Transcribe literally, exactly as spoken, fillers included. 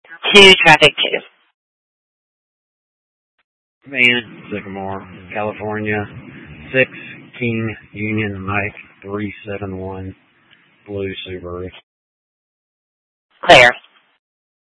Two, traffic two. Van, Sycamore, California, six King Union Mike three seven one, blue Subaru. Clear.